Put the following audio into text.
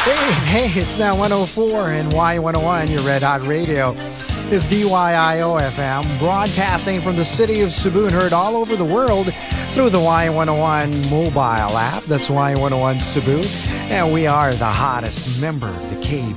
Hey, it's now 104 and Y101, your Red Hot Radio. Is DYIO FM, broadcasting from the city of Cebu and heard all over the world through the Y101 mobile app. That's Y101 Cebu. And we are the hottest member of the K